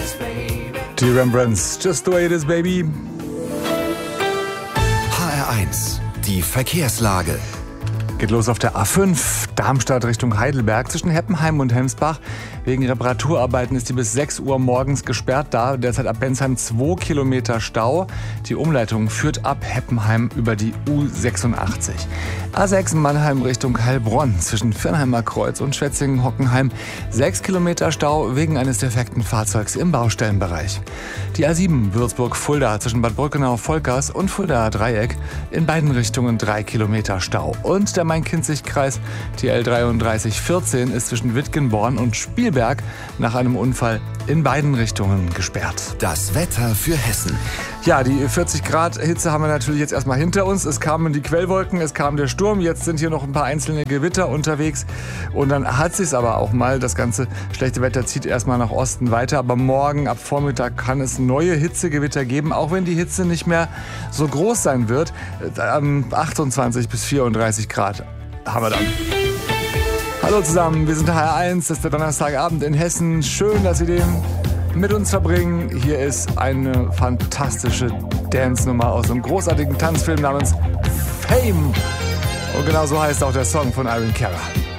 Die Rembrandts, Just the way it is, baby. HR1, die Verkehrslage. Geht los auf der A5, Darmstadt Richtung Heidelberg zwischen Heppenheim und Hemsbach. Wegen Reparaturarbeiten ist die bis 6 Uhr morgens gesperrt. Da derzeit ab Bensheim 2 Kilometer Stau. Die Umleitung führt ab Heppenheim über die U86. A6 Mannheim Richtung Heilbronn zwischen Firnheimer Kreuz und Schwetzingen-Hockenheim. 6 Kilometer Stau wegen eines defekten Fahrzeugs im Baustellenbereich. Die A7 Würzburg-Fulda zwischen Bad Brückenau-Volkers und Fuldaer Dreieck. In beiden Richtungen 3 Kilometer Stau. Und der Main-Kinzig-Kreis, die L3314, ist zwischen Wittgenborn und Spielberg nach einem Unfall in beiden Richtungen gesperrt. Das Wetter für Hessen. Ja, die 40 Grad Hitze haben wir natürlich jetzt erstmal hinter uns. Es kamen die Quellwolken, es kam der Sturm, jetzt sind hier noch ein paar einzelne Gewitter unterwegs. Und dann hat sich's aber auch mal. Das ganze schlechte Wetter zieht erstmal nach Osten weiter. Aber morgen ab Vormittag kann es neue Hitzegewitter geben, auch wenn die Hitze nicht mehr so groß sein wird. 28 bis 34 Grad haben wir dann. Hallo zusammen, wir sind HR1, das ist der Donnerstagabend in Hessen. Schön, dass Sie den mit uns verbringen. Hier ist eine fantastische Dance-Nummer aus einem großartigen Tanzfilm namens Fame. Und genau so heißt auch der Song von Irene Cara.